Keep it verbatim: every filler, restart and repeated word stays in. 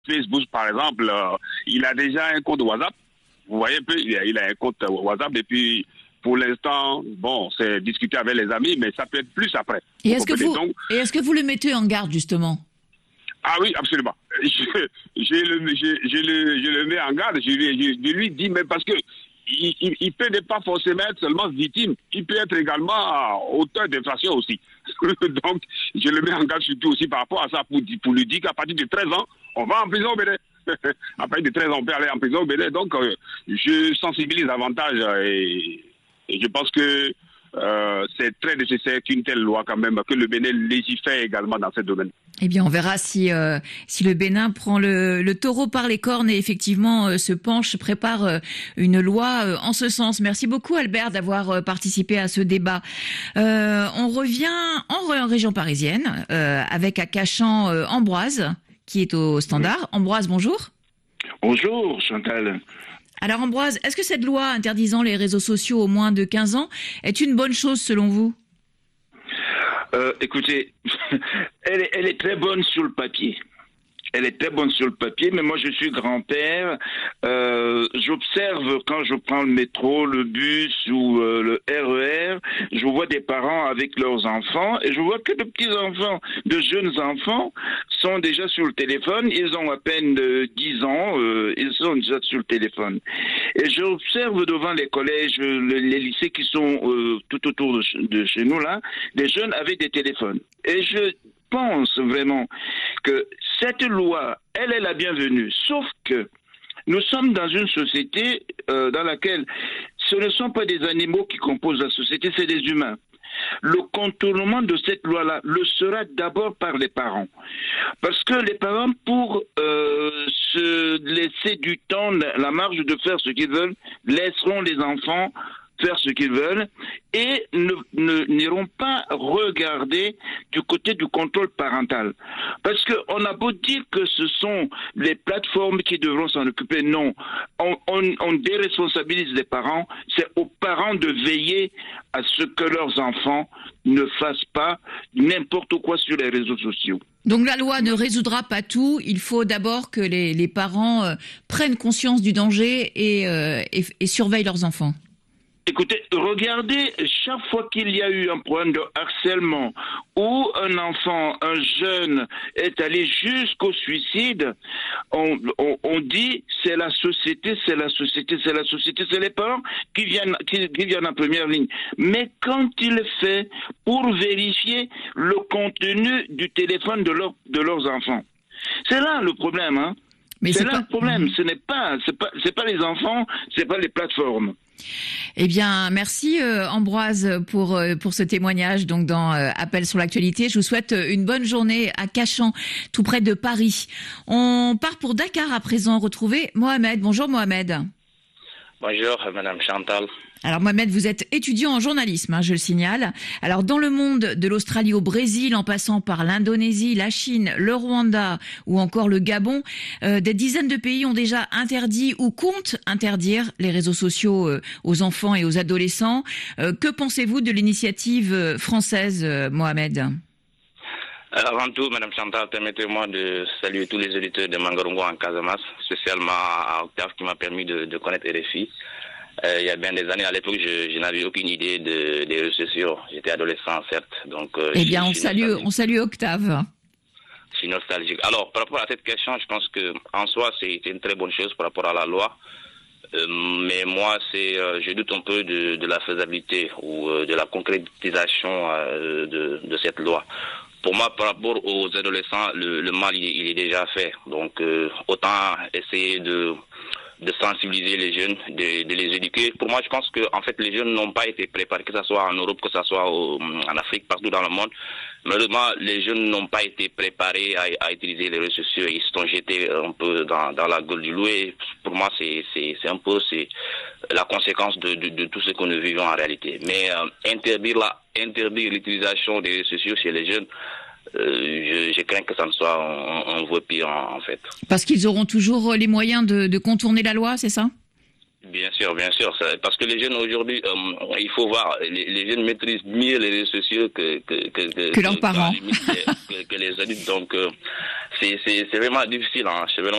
Facebook, par exemple, euh, il a déjà un compte WhatsApp. Vous voyez un peu, il a, il a un compte WhatsApp et puis pour l'instant, bon, c'est discuter avec les amis, mais ça peut être plus après. Et est-ce que vous, donc, et est-ce que vous le mettez en garde justement? Ah oui, absolument. Je, je, le, je, je, le, je le mets en garde. Je, je, je lui dis, mais parce que il, il, il peut ne pas forcément être seulement victime, il peut être également auteur d'infraction aussi. Donc, je le mets en garde surtout aussi par rapport à ça pour, pour lui dire qu'à partir de treize ans, on va en prison au Bénin. À partir de treize ans, on peut aller en prison au Bénin. Donc, euh, je sensibilise davantage et, et je pense que euh, c'est très nécessaire qu'une telle loi quand même, que le Bénin légifère également dans ce domaine. Eh bien, on verra si euh, si le Bénin prend le, le taureau par les cornes et effectivement euh, se penche, prépare euh, une loi euh, en ce sens. Merci beaucoup Albert d'avoir euh, participé à ce débat. Euh, on revient en, en région parisienne euh, avec à Cachan euh, Ambroise qui est au standard. Ambroise, bonjour. Bonjour Chantal. Alors Ambroise, est-ce que cette loi interdisant les réseaux sociaux aux moins de quinze ans est une bonne chose selon vous? Euh, écoutez, elle, est, elle est très bonne sur le papier. Elle est très bonne sur le papier, mais moi je suis grand-père. Euh, j'observe quand je prends le métro, le bus ou euh, le R E R, je vois des parents avec leurs enfants et je vois que de petits enfants, de jeunes enfants sont déjà sur le téléphone. Ils ont à peine euh, dix ans, euh, ils sont déjà sur le téléphone. Et j'observe devant les collèges, les, les lycées qui sont euh, tout autour de, de chez nous là, des jeunes avec des téléphones. Et je pense vraiment que cette loi, elle est la bienvenue, sauf que nous sommes dans une société euh, dans laquelle ce ne sont pas des animaux qui composent la société, c'est des humains. Le contournement de cette loi-là le sera d'abord par les parents. Parce que les parents, pour euh, se laisser du temps, la marge de faire ce qu'ils veulent, laisseront les enfants faire ce qu'ils veulent et ne, ne, n'iront pas regarder du côté du contrôle parental. Parce qu'on a beau dire que ce sont les plateformes qui devront s'en occuper, non. On, on, on déresponsabilise les parents, c'est aux parents de veiller à ce que leurs enfants ne fassent pas n'importe quoi sur les réseaux sociaux. Donc la loi ne résoudra pas tout, il faut d'abord que les, les parents euh, prennent conscience du danger et, euh, et, et surveillent leurs enfants. Écoutez, regardez, chaque fois qu'il y a eu un problème de harcèlement où un enfant, un jeune est allé jusqu'au suicide, on, on, on dit c'est la société, c'est la société, c'est la société, c'est les parents qui viennent, qui, qui viennent en première ligne. Mais quand il est fait pour vérifier le contenu du téléphone de, leur, de leurs enfants, c'est là le problème, hein. Mais c'est, c'est là pas... le problème, ce n'est pas, c'est pas, c'est pas les enfants, c'est pas les plateformes. Eh bien, merci euh, Ambroise pour euh, pour ce témoignage donc dans euh, Appel sur l'actualité. Je vous souhaite une bonne journée à Cachan, tout près de Paris. On part pour Dakar à présent retrouver Mohamed. Bonjour Mohamed. Bonjour Madame Chantal. Alors Mohamed, vous êtes étudiant en journalisme, hein, je le signale. Alors dans le monde, de l'Australie au Brésil, en passant par l'Indonésie, la Chine, le Rwanda ou encore le Gabon, euh, des dizaines de pays ont déjà interdit ou comptent interdire les réseaux sociaux euh, aux enfants et aux adolescents. Euh, que pensez-vous de l'initiative euh, française, euh, Mohamed ? Avant tout, Madame Chantal, permettez-moi de saluer tous les auditeurs de Mangarongo en Casamance, spécialement à Octave qui m'a permis de, de connaître R F I. Euh, il y a bien des années, à l'époque, je, je n'avais aucune idée de, des réseaux sociaux. J'étais adolescent, certes. Donc, euh, eh bien, on salue, on salue Octave. Je suis nostalgique. Alors, par rapport à cette question, je pense que en soi, c'est une très bonne chose par rapport à la loi. Euh, mais moi, c'est, euh, je doute un peu de, de la faisabilité ou euh, de la concrétisation euh, de, de cette loi. Pour moi, par rapport aux adolescents, le, le mal, il, il est déjà fait. Donc, euh, autant essayer de... de sensibiliser les jeunes, de, de les éduquer. Pour moi, je pense que en fait, les jeunes n'ont pas été préparés, que ce soit en Europe, que ce soit au, en Afrique, partout dans le monde. Malheureusement, les jeunes n'ont pas été préparés à, à utiliser les réseaux sociaux. Ils se sont jetés un peu dans, dans la gueule du loup. Et pour moi, c'est, c'est, c'est un peu c'est la conséquence de, de, de tout ce que nous vivons en réalité. Mais euh, interdire, la, interdire l'utilisation des réseaux sociaux chez les jeunes, Euh, je, je crains que ça ne soit un, un voie pire en, en fait. Parce qu'ils auront toujours les moyens de, de contourner la loi, c'est ça ? Bien sûr, bien sûr. Ça, parce que les jeunes aujourd'hui, euh, il faut voir, les, les jeunes maîtrisent mieux les réseaux sociaux que que que, que, que leurs parents, que, que, que les adultes. Donc, euh, c'est c'est c'est vraiment difficile. Hein. C'est vraiment